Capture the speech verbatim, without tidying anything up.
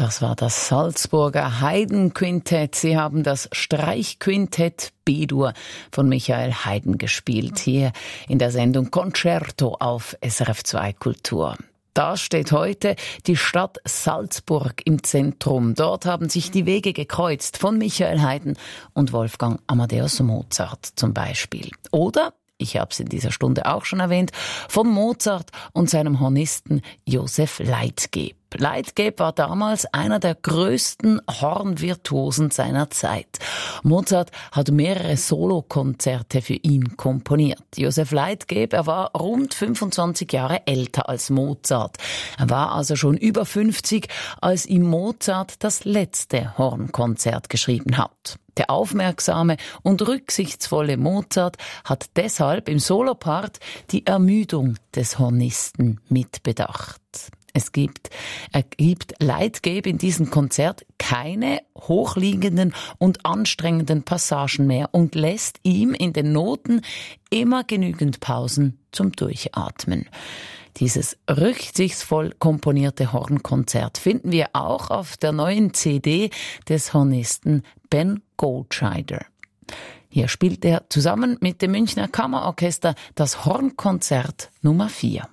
Das war das Salzburger Haydn-Quintett. Sie haben das Streichquintett B-Dur von Michael Haydn gespielt, hier in der Sendung Concerto auf S R F zwei Kultur. Da steht heute die Stadt Salzburg im Zentrum. Dort haben sich die Wege gekreuzt von Michael Haydn und Wolfgang Amadeus Mozart zum Beispiel. Oder, ich habe es in dieser Stunde auch schon erwähnt, von Mozart und seinem Hornisten Joseph Leitgeb. Leitgeb war damals einer der größten Hornvirtuosen seiner Zeit. Mozart hat mehrere Solokonzerte für ihn komponiert. Joseph Leitgeb, er war rund fünfundzwanzig Jahre älter als Mozart. Er war also schon über fünfzig, als ihm Mozart das letzte Hornkonzert geschrieben hat. Der aufmerksame und rücksichtsvolle Mozart hat deshalb im Solopart die Ermüdung des Hornisten mitbedacht. Es gibt, er gibt Leitgeb in diesem Konzert keine hochliegenden und anstrengenden Passagen mehr und lässt ihm in den Noten immer genügend Pausen zum Durchatmen. Dieses rücksichtsvoll komponierte Hornkonzert finden wir auch auf der neuen C D des Hornisten Ben Goldscheider. Hier spielt er zusammen mit dem Münchner Kammerorchester das Hornkonzert Nummer vier.